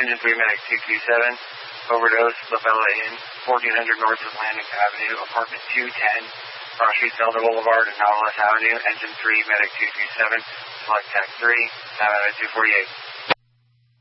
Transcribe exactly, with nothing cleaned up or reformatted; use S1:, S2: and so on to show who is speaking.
S1: Engine three, Medic two two seven. Overdose, La Bella Inn, fourteen hundred North Atlantic Avenue, Apartment two ten, Cross Street, Zelda Boulevard, and Nautilus Avenue. Engine three, Medic two two seven. Select Tech three. Navada two forty-eight.